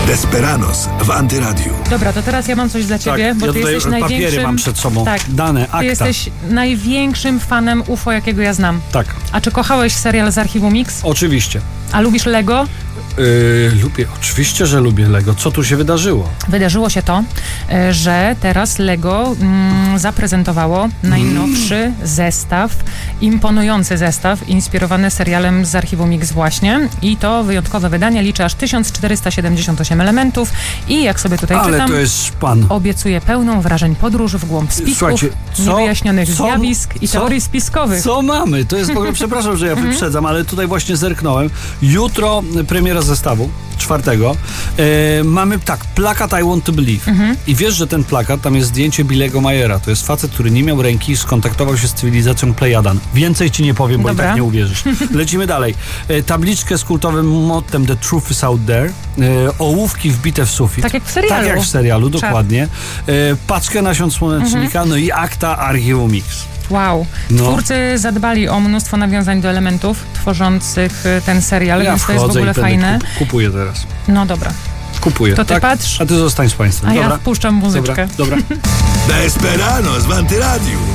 Desperados w Antyradiu. Dobra, to teraz ja mam coś dla ciebie, Tak, bo ja ty tutaj jesteś papiery największym... mam przed sobą, tak, dane, akta. Ty jesteś największym fanem UFO, jakiego ja znam. Tak, A czy kochałeś serial z Archiwum Mix? oczywiście. A lubisz Lego? Lubię, oczywiście, że lubię Lego. Co tu się wydarzyło? Wydarzyło się to, że teraz Lego zaprezentowało najnowszy zestaw, imponujący zestaw, inspirowany serialem z Archiwum Mix właśnie. I to wyjątkowe wydanie liczy aż 1478 elementów i jak sobie tutaj Ale czytam, to jest szpan. obiecuje pełną wrażeń podróży w głąb spisków, Słuchajcie, niewyjaśnionych zjawisk i teorii spiskowych. Co mamy? To jest w ogóle, przepraszam, że ja wyprzedzam, ale tutaj właśnie zerknąłem. Jutro premiera zestawu, 4. Mamy tak, plakat I Want to Believe. I wiesz, że ten plakat, tam jest zdjęcie Billego Mayera. To jest facet, który nie miał ręki i skontaktował się z cywilizacją Plejadan. Więcej ci nie powiem, bo Dobra. i tak nie uwierzysz. Lecimy dalej. Tabliczkę z kultowym mottem The Truth is out there. Ołówki wbite w sufit. Tak jak w serialu. Tak jak w serialu, Czad. dokładnie. Paczkę nasion słonecznika, no i akta Archiwum Mix. Wow. No. Twórcy zadbali o mnóstwo nawiązań do elementów tworzących ten serial, Ja więc to jest w wchodzę ogóle i będę fajne. kupuję teraz. No dobra. Kupuję. To ty tak? patrz, A ty zostań z państwem. a Dobra. ja wpuszczam muzyczkę. Dobra. Desperados w Antyradiu.